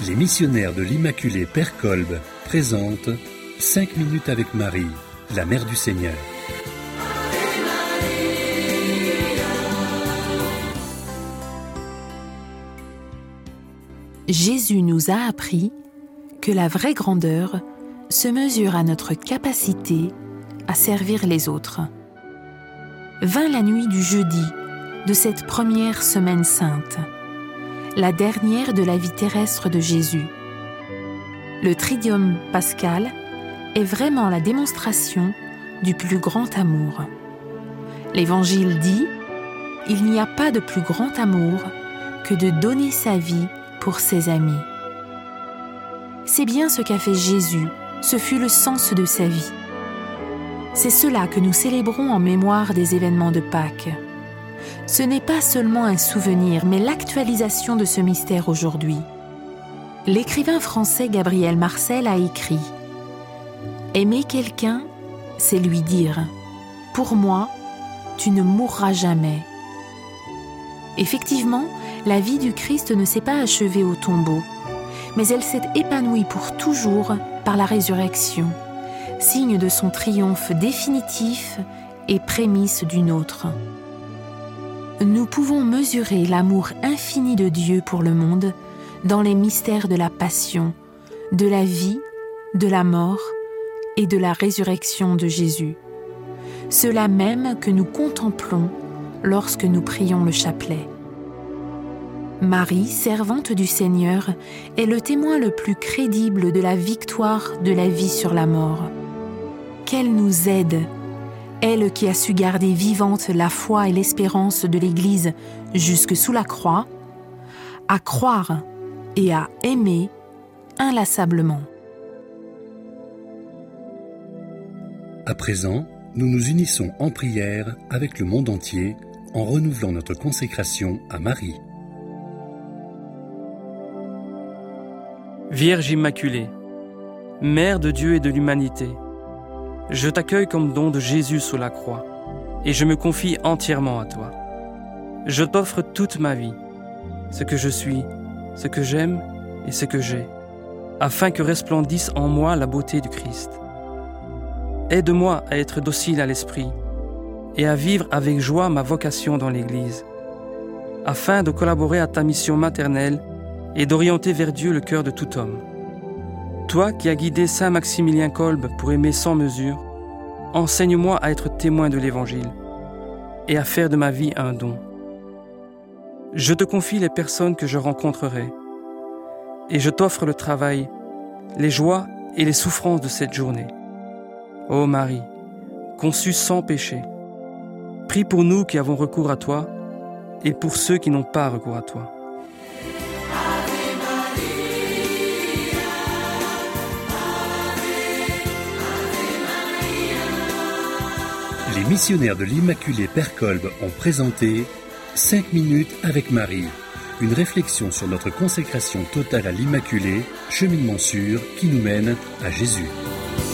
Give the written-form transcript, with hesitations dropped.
Les missionnaires de l'Immaculée Père Kolb présentent 5 minutes avec Marie, la Mère du Seigneur. Jésus nous a appris que la vraie grandeur se mesure à notre capacité à servir les autres. Vint la nuit du jeudi de cette première semaine sainte, la dernière de la vie terrestre de Jésus. Le Triduum pascal est vraiment la démonstration du plus grand amour. L'Évangile dit « Il n'y a pas de plus grand amour que de donner sa vie pour ses amis ». C'est bien ce qu'a fait Jésus, ce fut le sens de sa vie. C'est cela que nous célébrons en mémoire des événements de Pâques. Ce n'est pas seulement un souvenir, mais l'actualisation de ce mystère aujourd'hui. L'écrivain français Gabriel Marcel a écrit « Aimer quelqu'un, c'est lui dire « Pour moi, tu ne mourras jamais ». Effectivement, la vie du Christ ne s'est pas achevée au tombeau, mais elle s'est épanouie pour toujours par la résurrection, signe de son triomphe définitif et prémisse d'une autre. Nous pouvons mesurer l'amour infini de Dieu pour le monde dans les mystères de la passion, de la vie, de la mort et de la résurrection de Jésus. Cela même que nous contemplons lorsque nous prions le chapelet. Marie, servante du Seigneur, est le témoin le plus crédible de la victoire de la vie sur la mort. Qu'elle nous aide, elle qui a su garder vivante la foi et l'espérance de l'Église jusque sous la croix, à croire et à aimer inlassablement. À présent, nous nous unissons en prière avec le monde entier en renouvelant notre consécration à Marie. Vierge Immaculée, Mère de Dieu et de l'humanité, je t'accueille comme don de Jésus sous la croix et je me confie entièrement à toi. Je t'offre toute ma vie, ce que je suis, ce que j'aime et ce que j'ai, afin que resplendisse en moi la beauté du Christ. Aide-moi à être docile à l'esprit et à vivre avec joie ma vocation dans l'Église, afin de collaborer à ta mission maternelle et d'orienter vers Dieu le cœur de tout homme. Toi qui as guidé Saint Maximilien Kolb pour aimer sans mesure, enseigne-moi à être témoin de l'Évangile et à faire de ma vie un don. Je te confie les personnes que je rencontrerai et je t'offre le travail, les joies et les souffrances de cette journée. Ô Marie, conçue sans péché, prie pour nous qui avons recours à toi et pour ceux qui n'ont pas recours à toi. Les missionnaires de l'Immaculée Père Kolb ont présenté 5 minutes avec Marie, une réflexion sur notre consécration totale à l'Immaculée, cheminement sûr qui nous mène à Jésus.